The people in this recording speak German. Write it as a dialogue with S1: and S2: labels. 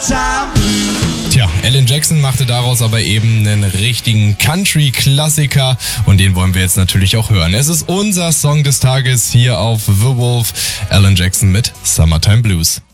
S1: Tja, Alan Jackson machte daraus aber eben einen richtigen Country-Klassiker und den wollen wir jetzt natürlich auch hören. Es ist unser Song des Tages hier auf The Wolf, Alan Jackson mit Summertime Blues.